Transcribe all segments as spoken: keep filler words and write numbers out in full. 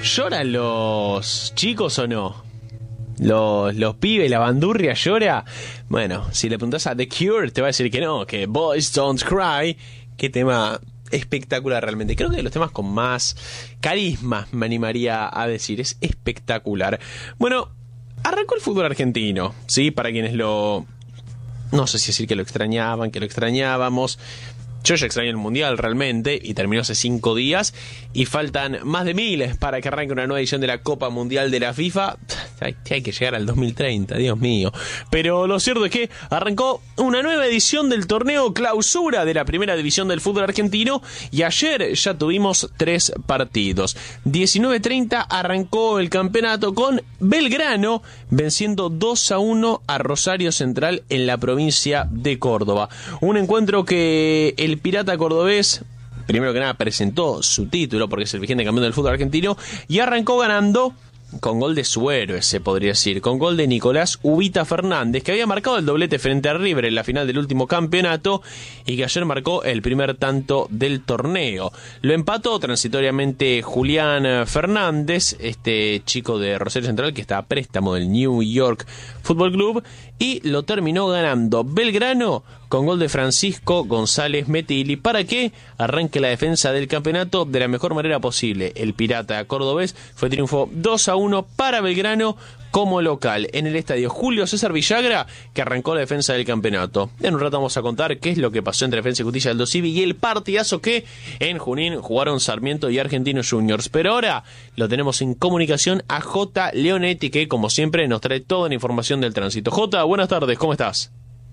¿Lloran los chicos o no? Los, los pibes, la bandurria llora. Bueno, si le preguntás a The Cure te va a decir que no, que Boys Don't Cry. Qué tema espectacular realmente. Creo que de los temas con más carisma, me animaría a decir. Es espectacular. Bueno, arrancó el fútbol argentino, ¿sí? Para quienes lo... no sé si decir que lo extrañaban, que lo extrañábamos. Yo ya extraño el Mundial realmente, y terminó hace cinco días, y faltan más de miles para que arranque una nueva edición de la Copa Mundial de la FIFA. Hay, hay que llegar al dos mil treinta, Dios mío. Pero lo cierto es que arrancó una nueva edición del torneo clausura de la primera división del fútbol argentino, y ayer ya tuvimos tres partidos. diecinueve treinta arrancó el campeonato con Belgrano venciendo dos a uno a Rosario Central en la provincia de Córdoba. Un encuentro que el El Pirata cordobés, primero que nada, presentó su título porque es el vigente campeón del fútbol argentino, y arrancó ganando con gol de su héroe, se podría decir, con gol de Nicolás Ubita Fernández, que había marcado el doblete frente a River en la final del último campeonato y que ayer marcó el primer tanto del torneo. Lo empató transitoriamente Julián Fernández, este chico de Rosario Central que está a préstamo del New York Football Club, y lo terminó ganando Belgrano con gol de Francisco González Metilli para que arranque la defensa del campeonato de la mejor manera posible. El Pirata cordobés fue triunfo dos a uno para Belgrano como local en el estadio Julio César Villagra, que arrancó la defensa del campeonato. En un rato vamos a contar qué es lo que pasó entre Defensa y Justicia del Aldo Civi y el partidazo que en Junín jugaron Sarmiento y Argentinos Juniors. Pero ahora lo tenemos en comunicación a J. Leonetti, que como siempre nos trae toda la información del tránsito. J, buenas tardes, ¿cómo estás?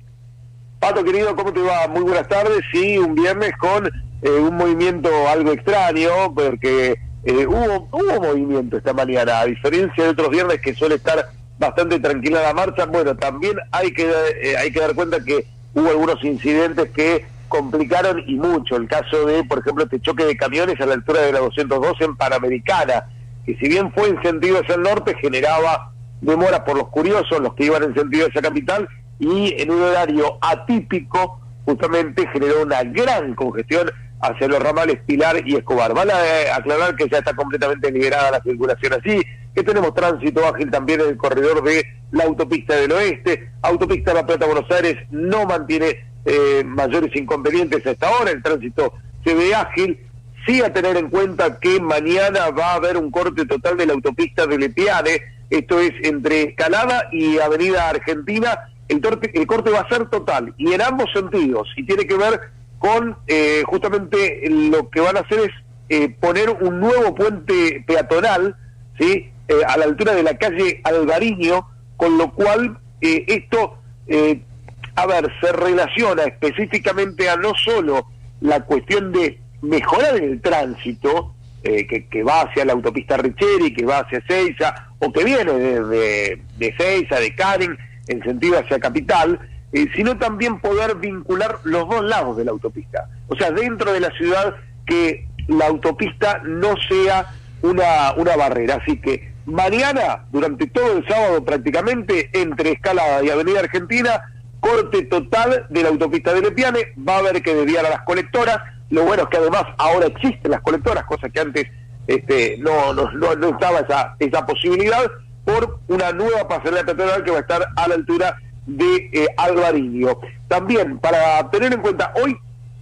Pato, querido, ¿cómo te va? Muy buenas tardes. Sí, un viernes con eh, un movimiento algo extraño, porque eh, hubo, hubo movimiento esta mañana, a diferencia de otros viernes que suele estar bastante tranquila la marcha. Bueno, también hay que, eh, hay que dar cuenta que hubo algunos incidentes que complicaron y mucho. El caso de, por ejemplo, este choque de camiones a la altura de la doscientos dos en Panamericana, que si bien fue en sentido hacia el norte, generaba demoras por los curiosos, los que iban en sentido hacia capital, y en un horario atípico justamente generó una gran congestión hacia los ramales Pilar y Escobar. Vale a aclarar que ya está completamente liberada la circulación así, que tenemos tránsito ágil también en el corredor de la autopista del oeste. Autopista La Plata-Buenos Aires no mantiene eh, mayores inconvenientes hasta ahora, el tránsito se ve ágil. Sí, a tener en cuenta que mañana va a haber un corte total de la autopista de Lepiane, esto es entre Escalada y Avenida Argentina. El, torte, el corte va a ser total y en ambos sentidos, y tiene que ver con eh, justamente lo que van a hacer es eh, poner un nuevo puente peatonal, ¿sí? Eh, a la altura de la calle Alvariño, con lo cual eh, esto, eh, a ver, se relaciona específicamente a no solo la cuestión de mejorar el tránsito, eh, que, que va hacia la autopista Richeri, que va hacia Ezeiza, o que viene de, de, de Ezeiza, de Carin, en sentido hacia capital, eh, sino también poder vincular los dos lados de la autopista. O sea, dentro de la ciudad, que la autopista no sea una, una barrera. Así que mañana, durante todo el sábado prácticamente, entre Escalada y Avenida Argentina, corte total de la autopista de Lepiane. Va a haber que desviar a las colectoras. Lo bueno es que además ahora existen las colectoras, cosa que antes este, no, no, no, no estaba esa, esa posibilidad, por una nueva pasarela peatonal que va a estar a la altura de eh, Alvariño. También, para tener en cuenta, hoy,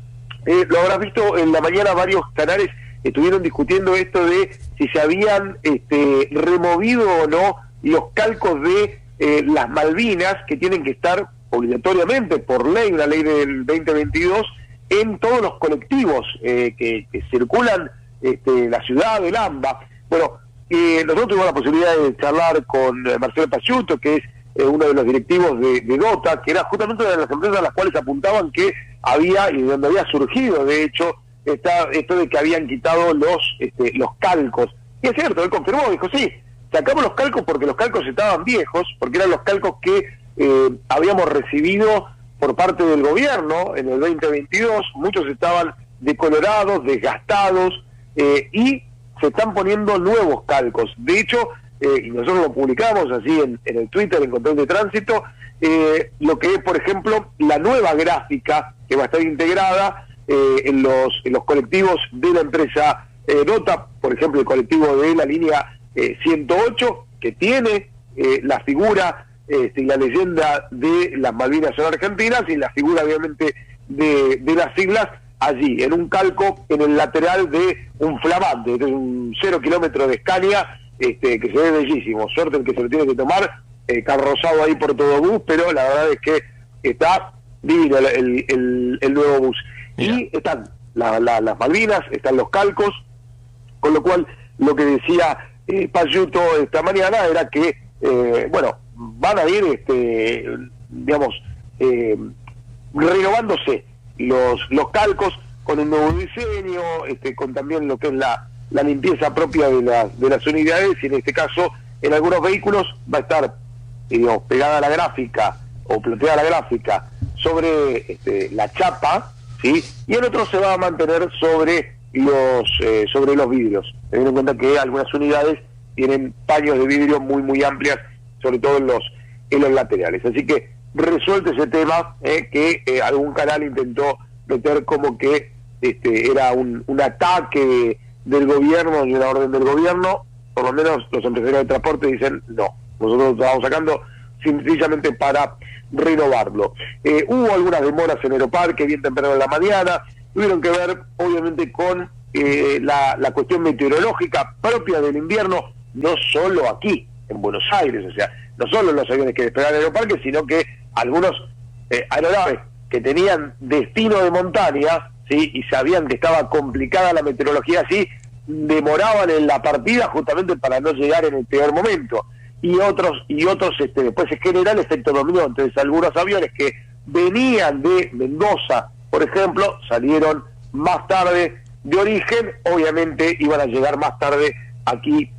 eh, lo habrás visto en la mañana, varios canales estuvieron discutiendo esto de si se habían este, removido o no los calcos de eh, las Malvinas, que tienen que estar obligatoriamente, por ley, una ley del veinte veintidós, en todos los colectivos eh, que, que circulan este, la ciudad del AMBA. Bueno, Eh, nosotros tuvimos la posibilidad de charlar con eh, Marcelo Payuto, que es eh, uno de los directivos de, de DOTA, que era justamente una de las empresas a las cuales apuntaban que había, y de donde había surgido, de hecho, esta, esto de que habían quitado los este, los calcos. Y es cierto, él confirmó, dijo, sí, sacamos los calcos porque los calcos estaban viejos, porque eran los calcos que eh, habíamos recibido por parte del gobierno en el veinte veintidós, muchos estaban decolorados, desgastados, eh, y se están poniendo nuevos calcos. De hecho, eh, y nosotros lo publicamos así en, en el Twitter, en Control de Tránsito, eh, lo que es, por ejemplo, la nueva gráfica que va a estar integrada eh, en los en los colectivos de la empresa eh, nota, por ejemplo, el colectivo de la línea eh, ciento ocho, que tiene eh, la figura este, y la leyenda de las Malvinas son argentinas, y la figura obviamente de, de las siglas allí, en un calco en el lateral de un flamante, de un cero kilómetro de Scania, este, que se ve bellísimo. Suerte el que se lo tiene que tomar, eh, carrozado ahí por todo bus, pero la verdad es que está divino el, el, el, el nuevo bus. Mira. Y están la, la, las Malvinas, están los calcos, con lo cual lo que decía eh, Payuto esta mañana era que, eh, bueno, van a ir, este, digamos, eh, renovándose los los calcos con un nuevo diseño, este, con también lo que es la, la limpieza propia de las de las unidades, y en este caso en algunos vehículos va a estar, digamos, pegada la gráfica o plateada la gráfica sobre este, la chapa, ¿sí? Y en otros se va a mantener sobre los eh, sobre los vidrios, teniendo en cuenta que algunas unidades tienen paños de vidrio muy muy amplias, sobre todo en los en los laterales. Así que resuelto ese tema, eh, que eh, algún canal intentó meter como que este era un, un ataque del gobierno y una orden del gobierno. Por lo menos los empresarios de transporte dicen no, nosotros lo estamos sacando sencillamente para renovarlo. Eh, hubo algunas demoras en Aeroparque bien temprano en la mañana, tuvieron que ver obviamente con eh, la, la cuestión meteorológica propia del invierno, no solo aquí en Buenos Aires, o sea, no solo los aviones que despegaron en Aeroparque, sino que algunos eh, aeronaves que tenían destino de montaña, ¿sí? Y sabían que estaba complicada la meteorología así, demoraban en la partida justamente para no llegar en el peor momento. Y otros, y otros este, después se genera el efecto dominó. Entonces algunos aviones que venían de Mendoza, por ejemplo, salieron más tarde de origen, obviamente iban a llegar más tarde aquí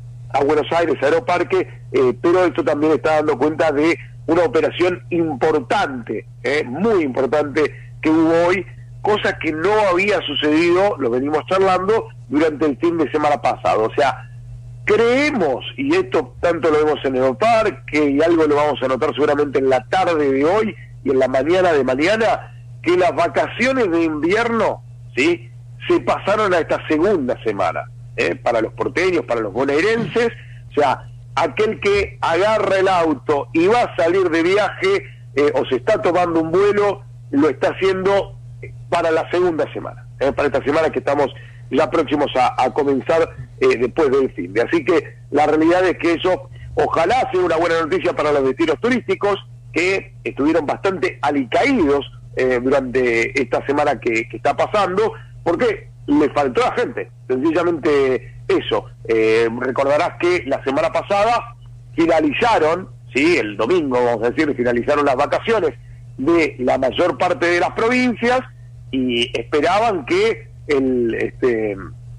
a Buenos Aires, a Aeroparque, eh, pero esto también está dando cuenta de una operación importante, eh, muy importante, que hubo hoy, cosa que no había sucedido, lo venimos charlando, durante el fin de semana pasado. O sea, creemos, y esto tanto lo vemos en Aeroparque, y algo lo vamos a notar seguramente en la tarde de hoy y en la mañana de mañana, que las vacaciones de invierno, ¿sí?, se pasaron a esta segunda semana. Eh, para los porteños, para los bonaerenses, o sea, aquel que agarra el auto y va a salir de viaje eh, o se está tomando un vuelo, lo está haciendo para la segunda semana, eh, para esta semana que estamos ya próximos a, a comenzar eh, después del fin de. Así que la realidad es que eso ojalá sea una buena noticia para los destinos turísticos, que estuvieron bastante alicaídos eh, durante esta semana que, que está pasando, porque le faltó a la gente, sencillamente eso. Eh, recordarás que la semana pasada finalizaron, sí, el domingo, vamos a decir, finalizaron las vacaciones de la mayor parte de las provincias y esperaban que el este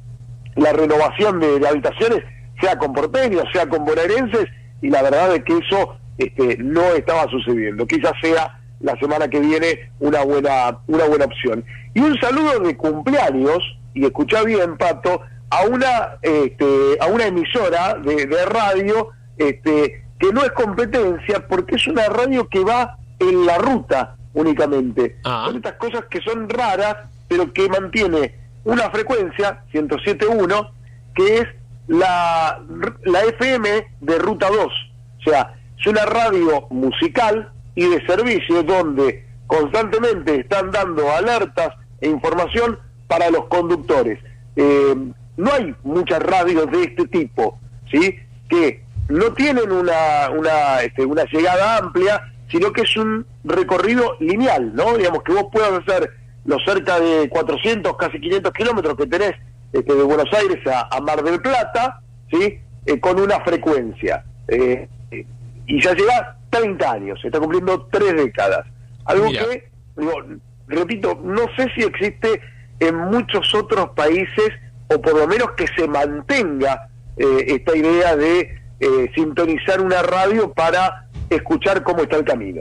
la renovación de, de habitaciones sea con porteños, sea con bonaerenses, y la verdad es que eso este no estaba sucediendo. Quizás sea la semana que viene una buena una buena opción. Y un saludo de cumpleaños, y escuchá bien, Pato, a una este, a una emisora de, de radio este, que no es competencia, porque es una radio que va en la ruta únicamente. Ah. Son estas cosas que son raras, pero que mantiene una frecuencia, ciento siete punto uno, que es la, la F M de Ruta dos. O sea, es una radio musical y de servicio donde constantemente están dando alertas e información para los conductores. Eh, no hay muchas radios de este tipo, ¿sí?, que no tienen una una este, una llegada amplia, sino que es un recorrido lineal, ¿no? Digamos, que vos puedas hacer los cerca de cuatrocientos, casi quinientos kilómetros que tenés este, de Buenos Aires a, a Mar del Plata, ¿sí?, eh, con una frecuencia. Eh, eh, y ya lleva treinta años, se está cumpliendo tres décadas. Algo Mira. que, digo, repito, no sé si existe en muchos otros países, o por lo menos que se mantenga eh, esta idea de eh, sintonizar una radio para escuchar cómo está el camino.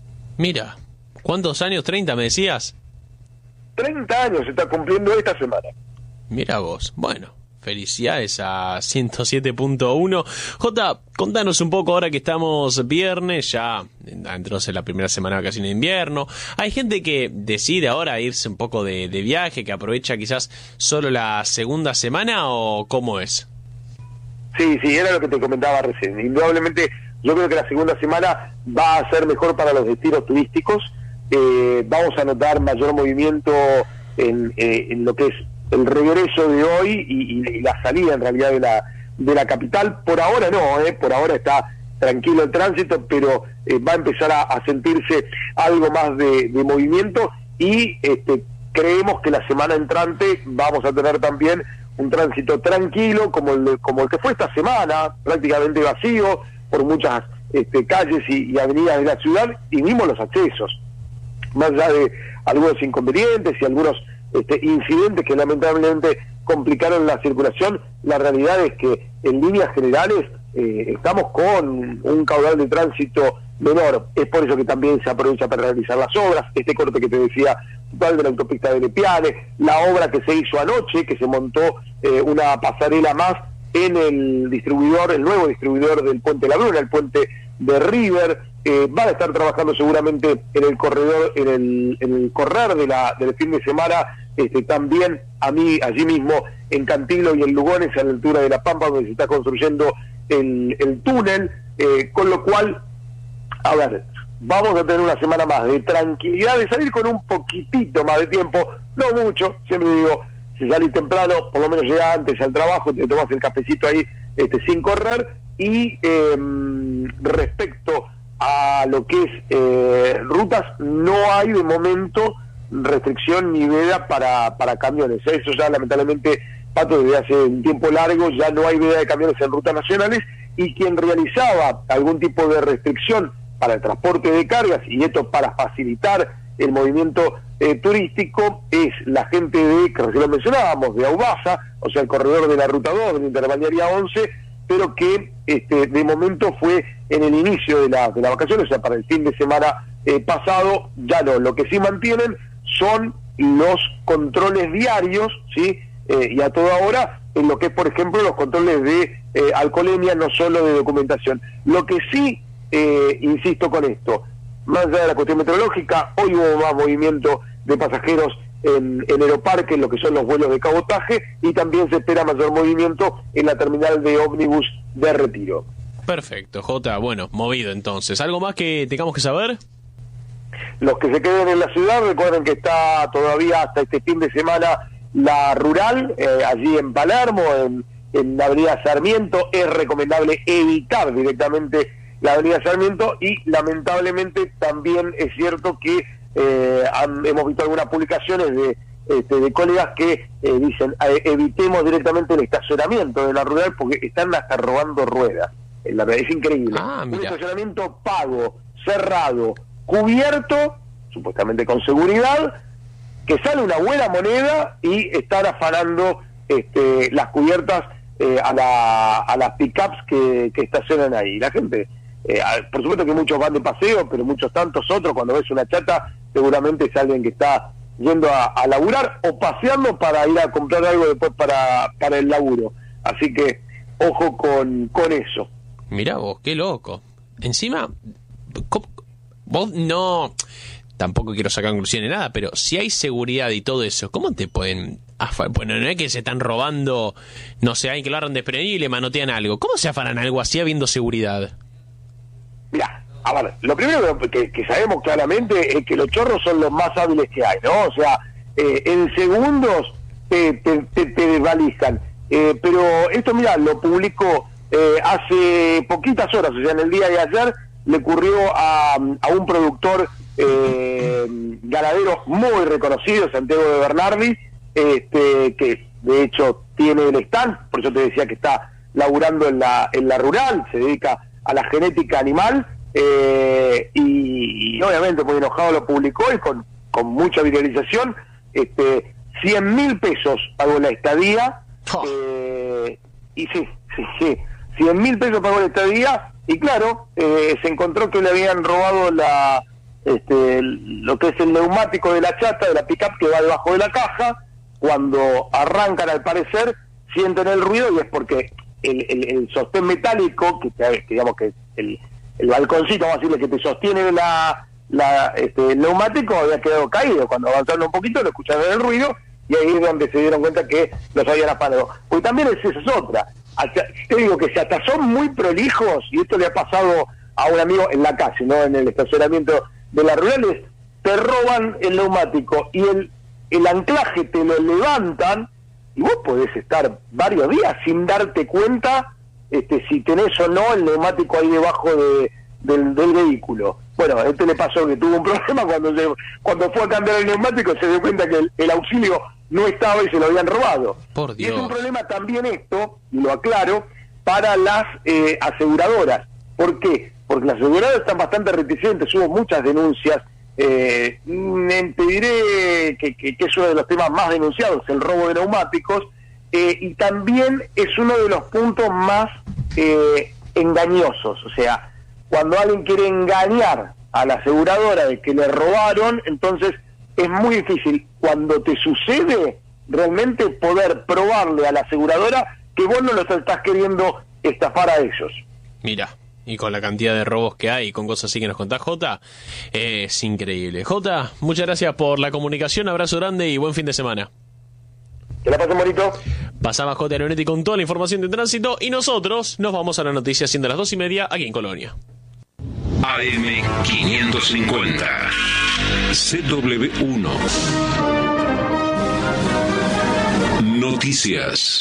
Mira, ¿cuántos años? ¿treinta me decías? treinta años se está cumpliendo esta semana. Mira vos, bueno, Felicidades a ciento siete punto uno. Jota, contanos un poco ahora que estamos viernes, ya entonces la primera semana de vacaciones de invierno. Hay gente que decide ahora irse un poco de, de viaje, que aprovecha quizás solo la segunda semana, ¿o cómo es? Sí, sí, era lo que te comentaba recién. Indudablemente, yo creo que la segunda semana va a ser mejor para los destinos turísticos. Eh, vamos a notar mayor movimiento en, eh, en lo que es el regreso de hoy y, y, y la salida en realidad de la de la capital. Por ahora no, eh, por ahora está tranquilo el tránsito, pero eh, va a empezar a, a sentirse algo más de, de movimiento y este, creemos que la semana entrante vamos a tener también un tránsito tranquilo como el, como el que fue esta semana, prácticamente vacío por muchas este, calles y, y avenidas de la ciudad y mismo los accesos, más allá de algunos inconvenientes y algunos este, incidentes que lamentablemente complicaron la circulación. La realidad es que en líneas generales eh, estamos con un caudal de tránsito menor. Es por eso que también se aprovecha para realizar las obras, este corte que te decía total de la autopista de Lepiane, la obra que se hizo anoche, que se montó eh, una pasarela más en el distribuidor, el nuevo distribuidor del puente La Bruna, el puente de River. Eh, van a estar trabajando seguramente en el corredor, en el, en el correr de la, del fin de semana, este, también a mí, allí mismo en Cantilo y en Lugones, a la altura de La Pampa, donde se está construyendo el, el túnel, eh, con lo cual, a ver, vamos a tener una semana más de tranquilidad, de salir con un poquitito más de tiempo, no mucho, siempre digo, si salís temprano, por lo menos llega antes al trabajo, te tomas el cafecito ahí este, sin correr, y eh, respecto a lo que es eh, rutas, no hay de momento restricción ni veda para, para camiones. Eso ya lamentablemente, Pato, desde hace un tiempo largo ya no hay veda de camiones en rutas nacionales, y quien realizaba algún tipo de restricción para el transporte de cargas, y esto para facilitar el movimiento eh, turístico, es la gente de, que recién lo mencionábamos, de Aubasa, o sea el corredor de la ruta dos, de la interbalnearia once, pero que este, de momento fue en el inicio de la, de la vacación, o sea para el fin de semana eh, pasado, ya no. Lo que sí mantienen son los controles diarios, ¿sí? Eh, y a toda hora, en lo que es, por ejemplo, los controles de eh, alcoholemia, no solo de documentación. Lo que sí, eh, insisto con esto, más allá de la cuestión meteorológica, hoy hubo más movimiento de pasajeros en, en Aeroparque, en lo que son los vuelos de cabotaje, y también se espera mayor movimiento en la terminal de ómnibus de Retiro. Perfecto, Jota. Bueno, movido entonces. ¿Algo más que tengamos que saber? Los que se queden en la ciudad, recuerden que está todavía hasta este fin de semana la rural, eh, allí en Palermo, en, en la avenida Sarmiento. Es recomendable evitar directamente la avenida Sarmiento, y lamentablemente también es cierto que eh, han, hemos visto algunas publicaciones de, este, de colegas que eh, dicen eh, evitemos directamente el estacionamiento de la rural porque están hasta robando ruedas. La verdad es increíble. Ah, un estacionamiento pago, cerrado, cubierto, supuestamente con seguridad, que sale una buena moneda, y están afanando este, las cubiertas eh, a, la, a las pickups que, que estacionan ahí. La gente, eh, por supuesto que muchos van de paseo, pero muchos tantos otros, cuando ves una chata, seguramente es alguien que está yendo a, a laburar o paseando para ir a comprar algo después para, para el laburo. Así que ojo con, con eso. Mirá vos, qué loco. Encima, ¿cómo? Vos no, tampoco quiero sacar conclusiones ni nada, pero si hay seguridad y todo eso, ¿cómo te pueden afanar? Bueno, no es que se están robando, no sé, alguien que lo agarran desprevenido y le manotean algo. ¿Cómo se afanan algo así habiendo seguridad? Mira, a ver, lo primero que, que sabemos claramente es que los chorros son los más hábiles que hay, ¿no? O sea, eh, en segundos te, te, te, te desvalijan. Eh, pero esto, mira, lo publicó eh, hace poquitas horas, o sea, en el día de ayer, le ocurrió a, a un productor eh, ganadero muy reconocido, Santiago de Bernardi, este, que de hecho tiene el stand, por eso te decía que está laburando en la, en la rural, se dedica a la genética animal, eh, y, y obviamente muy enojado lo publicó, y con, con mucha viralización, este, cien mil pesos pagó la estadía, oh. eh, y sí, sí, sí, cien mil pesos pagó la estadía, y claro, eh, se encontró que le habían robado la este, lo que es el neumático de la chata, de la pickup que va debajo de la caja. Cuando arrancan, al parecer, sienten el ruido y es porque el, el, el sostén metálico, que, que digamos que el, el balconcito, vamos a decirle, que te sostiene la, la este, el neumático, había quedado caído. Cuando avanzaron un poquito lo escucharon el ruido y ahí es donde se dieron cuenta que los habían apagado. Pues también es, esa es otra. Hasta, te digo que si hasta son muy prolijos, y esto le ha pasado a un amigo en la calle, ¿no? En el estacionamiento de las rurales, te roban el neumático y el, el anclaje te lo levantan y vos podés estar varios días sin darte cuenta este, si tenés o no el neumático ahí debajo de, del, del vehículo. Bueno, a este le pasó que tuvo un problema cuando se, cuando fue a cambiar el neumático, se dio cuenta que el, el auxilio no estaba y se lo habían robado. Por Dios. Y es un problema también esto, y lo aclaro, para las eh, aseguradoras. ¿Por qué? Porque las aseguradoras están bastante reticentes, hubo muchas denuncias. Eh, te diré que, que, que es uno de los temas más denunciados, el robo de neumáticos, eh, y también es uno de los puntos más eh, engañosos. O sea, cuando alguien quiere engañar a la aseguradora de que le robaron, entonces es muy difícil cuando te sucede realmente poder probarle a la aseguradora que vos no los estás queriendo estafar a ellos. Mira, y con la cantidad de robos que hay, con cosas así que nos contás, Jota, eh, es increíble. Jota, muchas gracias por la comunicación, abrazo grande y buen fin de semana. Que la pasen bonito. Pasaba Jota Leonetti con toda la información de tránsito y nosotros nos vamos a la noticia siendo las dos y media aquí en Colonia. A M quinientos cincuenta C W uno Noticias.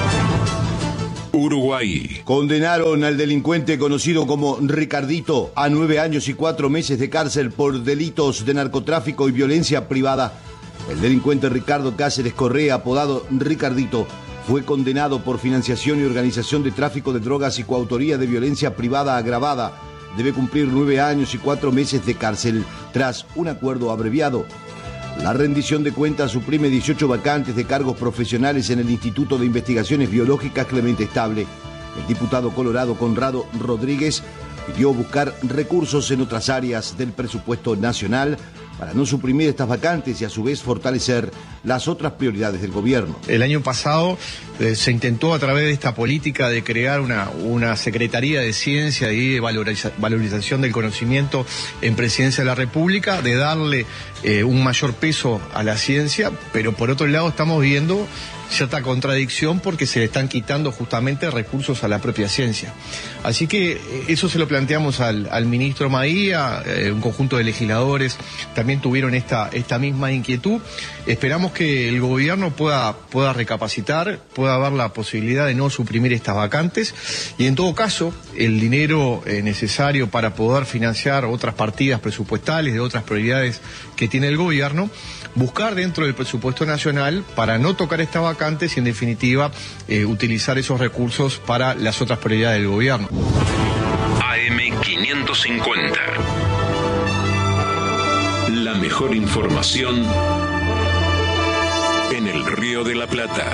Uruguay. Condenaron al delincuente conocido como Ricardito a nueve años y cuatro meses de cárcel por delitos de narcotráfico y violencia privada. El delincuente Ricardo Cáceres Correa, apodado Ricardito, fue condenado por financiación y organización de tráfico de drogas y coautoría de violencia privada agravada. Debe cumplir nueve años y cuatro meses de cárcel tras un acuerdo abreviado. La rendición de cuentas suprime dieciocho vacantes de cargos profesionales en el Instituto de Investigaciones Biológicas Clemente Estable. El diputado colorado Conrado Rodríguez pidió buscar recursos en otras áreas del presupuesto nacional para no suprimir estas vacantes y a su vez fortalecer las otras prioridades del gobierno. El año pasado eh, se intentó a través de esta política de crear una, una Secretaría de Ciencia y de valoriza, valorización del conocimiento en Presidencia de la República, de darle eh, un mayor peso a la ciencia, pero por otro lado estamos viendo cierta contradicción porque se le están quitando justamente recursos a la propia ciencia. Así que eso se lo planteamos al, al ministro Maía, eh, un conjunto de legisladores también tuvieron esta, esta misma inquietud. Esperamos que el gobierno pueda, pueda recapacitar, pueda dar la posibilidad de no suprimir estas vacantes y en todo caso el dinero eh, necesario para poder financiar otras partidas presupuestales de otras prioridades que tiene el gobierno, buscar dentro del presupuesto nacional para no tocar estas vacantes y en definitiva eh, utilizar esos recursos para las otras prioridades del gobierno. A M quinientos cincuenta. La mejor información en el Río de la Plata.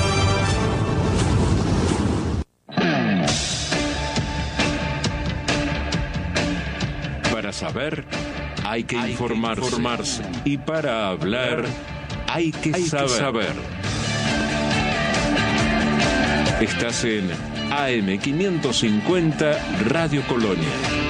Para saber, hay que hay informarse. Que informarse. Y para hablar, hay que, hay saber. que saber. Estás en A M quinientos cincuenta Radio Colonia.